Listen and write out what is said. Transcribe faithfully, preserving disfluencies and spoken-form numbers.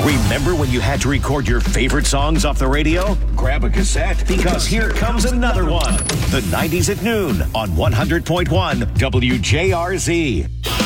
Remember when you had to record your favorite songs off the radio? Grab a cassette, because here comes another one. The nineties at noon on one hundred point one W J R Z.